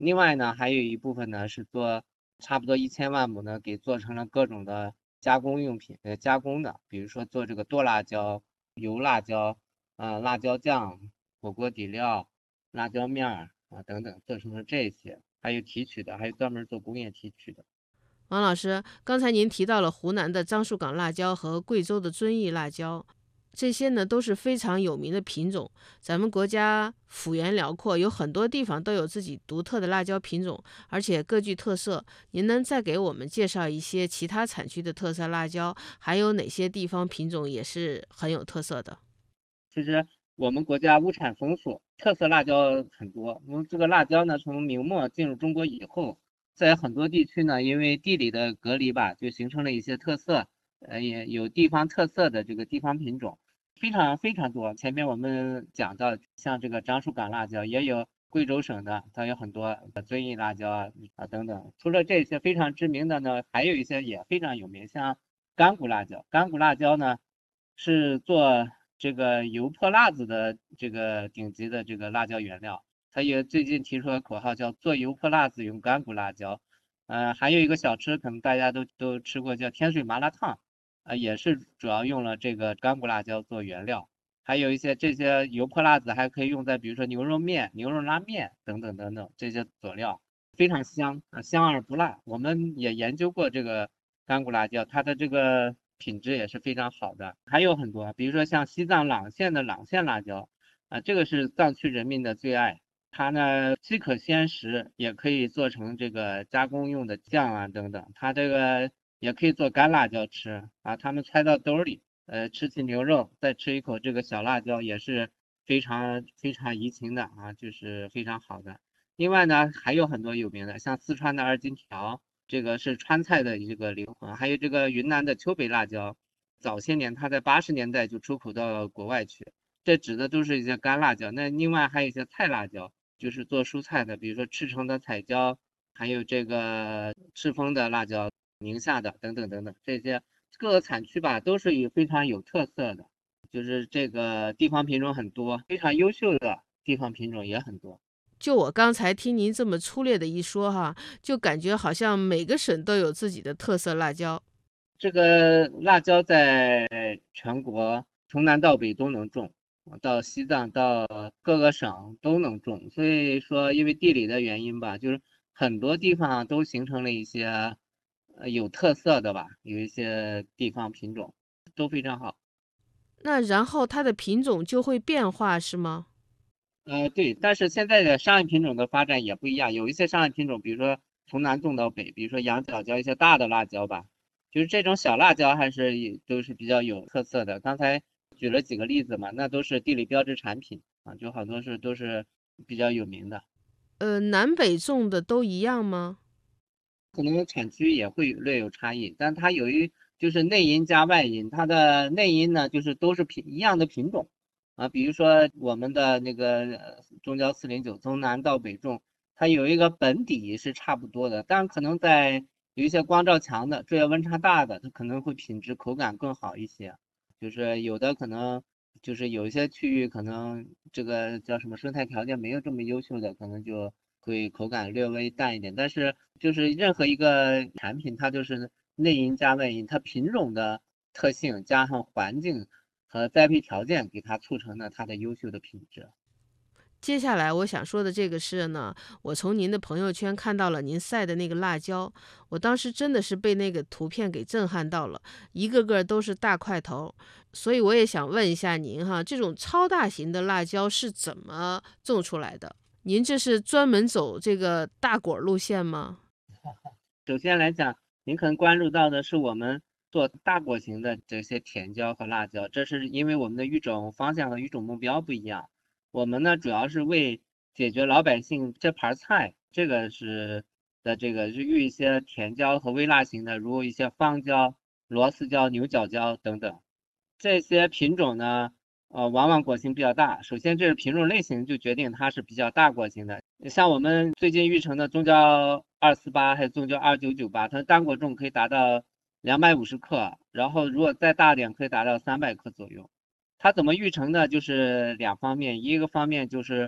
另外呢，还有一部分呢是做差不多1000万亩呢，给做成了各种的加工用品，加工的，比如说做这个剁辣椒、油辣椒、辣椒酱、火锅底料、辣椒面儿等等，做成了这些，还有提取的，还有专门做工业提取的。 王老师，刚才您提到了湖南的樟树港辣椒和贵州的遵义辣椒，这些呢都是非常有名的品种。咱们国家幅员辽阔，有很多地方都有自己独特的辣椒品种，而且各具特色。您能再给我们介绍一些其他产区的特色辣椒，还有哪些地方品种也是很有特色的？ 其实我们国家物产丰富，特色辣椒很多。因为这个辣椒呢，从明末进入中国以后，在很多地区呢，因为地理的隔离吧，就形成了一些特色，也有地方特色的这个地方品种，非常非常多。前面我们讲到，像这个樟树港辣椒，也有贵州省的，它有很多遵义辣椒等等。除了这些非常知名的呢，还有一些也非常有名，像干谷辣椒。干谷辣椒呢，是做这个油泼辣子的这个顶级的这个辣椒原料。它也最近提出了口号叫做油泼辣子用干谷辣椒。还有一个小吃可能大家都吃过，叫天水麻辣烫，也是主要用了这个干谷辣椒做原料。还有一些这些油泼辣子还可以用在比如说牛肉面、牛肉拉面等等等等这些佐料，非常香香而不辣。我们也研究过这个干谷辣椒，它的这个品质也是非常好的。还有很多，比如说像西藏朗县的朗县辣椒，这个是藏区人民的最爱。它呢既可鲜食，也可以做成这个加工用的酱等等。它这个也可以做干辣椒吃，把它们揣到兜里，吃起牛肉，再吃一口这个小辣椒，也是非常非常怡情的就是非常好的。另外呢，还有很多有名的，像四川的二荆条，这个是川菜的这个灵魂，还有这个云南的丘北辣椒，早些年它在80年代就出口到国外去，这指的都是一些干辣椒。那另外还有一些菜辣椒，就是做蔬菜的，比如说赤城的彩椒，还有这个赤峰的辣椒，宁夏的等等等等，这些各个产区吧都是非常有特色的，就是这个地方品种很多，非常优秀的地方品种也很多。 就我刚才听您这么粗略的一说哈，就感觉好像每个省都有自己的特色辣椒。 这个辣椒在全国从南到北都能种，到西藏到各个省都能种。所以说，因为地理的原因吧，就是很多地方都形成了一些有特色的吧，有一些地方品种都非常好。 那然后它的品种就会变化，是吗？ 对，但是现在的商业品种的发展也不一样，有一些商业品种，比如说从南种到北，比如说羊角椒一些大的辣椒吧，就是这种小辣椒还是都是比较有特色的。刚才举了几个例子嘛，那都是地理标志产品就好多都是比较有名的。 南北种的都一样吗？ 可能产区也会略有差异，但它就是内因加外因，它的内因呢就是都是一样的品种比如说我们的那个中焦409从南到北种，它有一个本底是差不多的，但可能在有一些光照强的、昼夜温差大的，它可能会品质口感更好一些，就是有的可能就是有一些区域可能这个叫什么生态条件没有这么优秀的，可能就会口感略微淡一点。但是就是任何一个产品，它就是内因加外因，它品种的特性加上环境和栽培条件，给它促成了它的优秀的品质。 接下来我想说的这个是呢，我从您的朋友圈看到了您晒的那个辣椒，我当时真的是被那个图片给震撼到了，一个个都是大块头，所以我也想问一下您哈，这种超大型的辣椒是怎么种出来的？您这是专门走这个大果路线吗？ 首先来讲，您可能关注到的是我们做大果型的这些甜椒和辣椒，这是因为我们的育种方向和育种目标不一样。我们呢主要是为解决老百姓这盘菜，这个是这个是育一些甜椒和微辣型的，如一些芳椒、螺丝椒、牛角椒等等。这些品种呢，往往果型比较大。首先，这个品种类型就决定它是比较大果型的。像我们最近育成的中焦248还有中焦2998，它单果重可以达到250克，然后如果再大点可以达到300克左右。它怎么育成呢？就是两方面，一个方面就是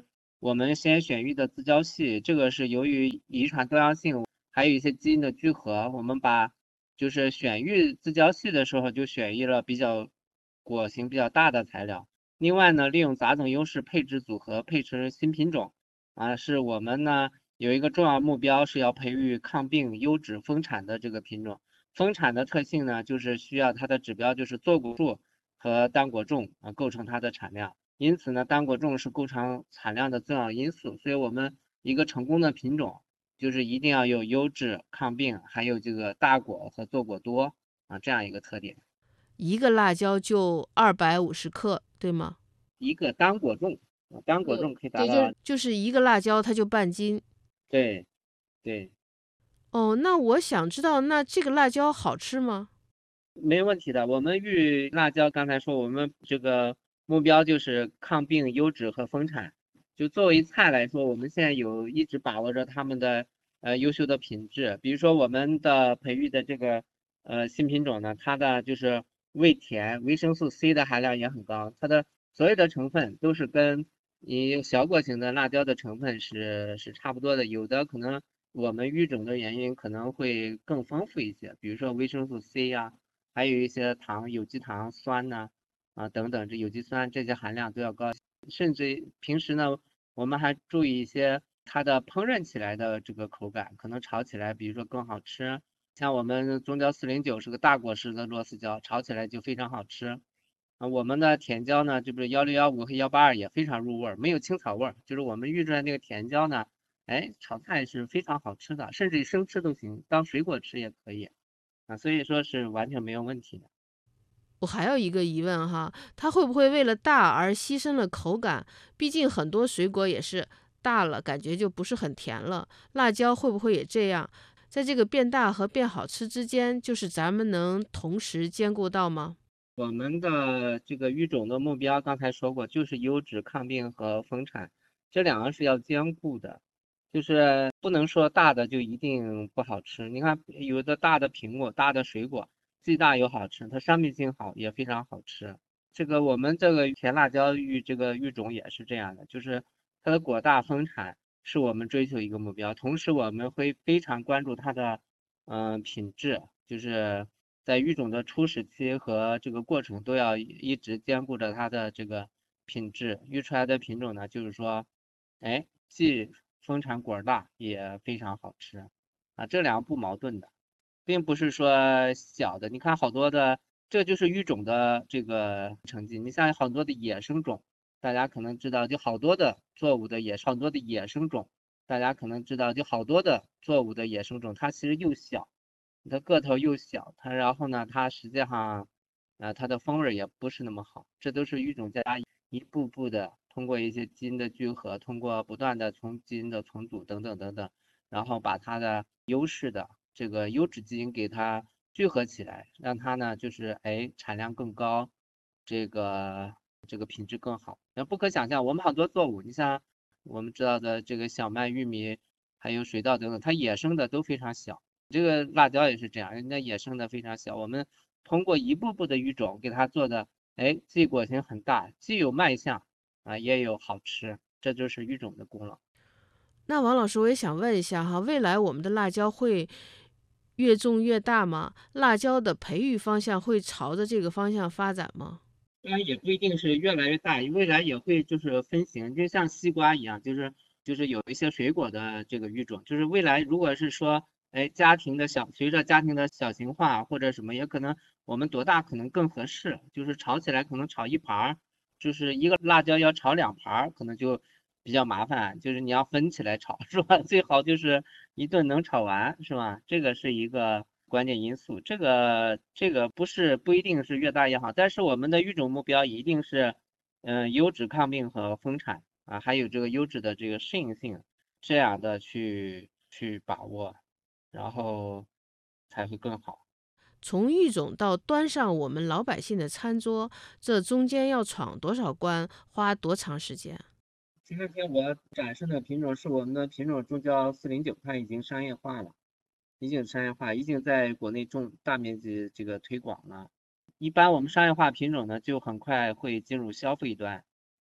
我们先选育的自交系，这个是由于遗传多样性，还有一些基因的聚合，我们把就是选育自交系的时候就选育了比较果型比较大的材料。另外呢，利用杂种优势配置组合，配成新品种是我们呢有一个重要目标是要培育抗病、优质、丰产的这个品种。丰产的特性呢，就是需要它的指标就是坐骨数和单果重构成它的产量。因此呢，单果重是构成产量的重要因素。所以我们一个成功的品种就是一定要有优质、抗病，还有这个大果和坐果多这样一个特点。 一个辣椒就250克，对吗？ 一个单果重，单果重可以达对，就到， 是就是一个辣椒它就半斤。 对对， 哦，那我想知道，那这个辣椒好吃吗？ 没问题的。我们育辣椒，刚才说我们这个目标就是抗病、优质和丰产。就作为菜来说，我们现在一直把握着它们的优秀的品质。比如说我们的培育的这个新品种呢，它的就是味甜，维生素 C 的含量也很高，它的所有的成分都是跟小果型的辣椒的成分是差不多的，有的可能我们育种的原因可能会更丰富一些，比如说维生素 C 呀。还有一些糖、有机糖、酸呐等等，这有机酸这些含量都要高。甚至平时呢，我们还注意一些它的烹饪起来的这个口感，可能炒起来比如说更好吃。像我们中焦409是个大果实的螺丝椒，炒起来就非常好吃。我们的甜椒呢，就不是1615和182也非常入味儿，没有青草味儿，就是我们育出来那个甜椒呢，炒菜是非常好吃的，甚至生吃都行，当水果吃也可以。所以说是完全没有问题的。 我还有一个疑问哈，它会不会为了大而牺牲了口感？毕竟很多水果也是大了，感觉就不是很甜了。辣椒会不会也这样？在这个变大和变好吃之间，就是咱们能同时兼顾到吗？ 我们的这个育种的目标，刚才说过，就是优质、抗病和丰产，这两个是要兼顾的，就是不能说大的就一定不好吃。你看，有的大的苹果、大的水果，既大又好吃，它商品性好，也非常好吃。这个我们这个甜辣椒这个育种也是这样的，就是它的果大丰产是我们追求一个目标，同时我们会非常关注它的品质，就是在育种的初始期和这个过程都要一直兼顾着它的这个品质。育出来的品种呢，就是说，既丰产果大也非常好吃这两个不矛盾的，并不是说小的。你看好多的，这就是育种的这个成绩。你像好多的野生种，大家可能知道，就好多的作物的好多的野生种，大家可能知道，就好多的作物的野生种，它其实又小。它个头又小，然后呢，它实际上，它的风味也不是那么好，这都是育种家一步步的通过一些基因的聚合，通过不断的从基因的重组等等等等，然后把它的优势的这个优质基因给它聚合起来，让它呢就是产量更高，这个品质更好。那不可想象，我们很多作物，你像我们知道的这个小麦、玉米，还有水稻等等，它野生的都非常小。这个辣椒也是这样，人家野生的非常小，我们通过一步步的育种给它做的，既果型很大，既有卖相也有好吃，这就是育种的功劳。 那王老师，我也想问一下哈，未来我们的辣椒会越种越大吗？辣椒的培育方向会朝着这个方向发展吗？ 当然也不一定是越来越大，未来也会就是分型，就像西瓜一样，就是有一些水果的这个育种，就是未来如果是说，随着家庭的小型化或者什么，也可能我们多大可能更合适，就是炒起来可能炒一盘儿，就是一个辣椒要炒2盘儿，可能就比较麻烦，就是你要分起来炒，是吧？最好就是一顿能炒完，是吧？这个是一个关键因素。这个不一定是越大越好，但是我们的育种目标一定是，优质抗病和丰产还有这个优质的这个适应性，这样的去把握，然后才会更好。 从育种到端上我们老百姓的餐桌，这中间要闯多少关，花多长时间？ 今天我展示的品种是我们的品种中焦409，它已经商业化了。已经在国内大面积这个推广了。一般我们商业化品种呢，就很快会进入消费端。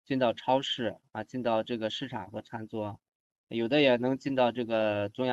进到超市啊，进到这个市场和餐桌，有的也能进到这个中央。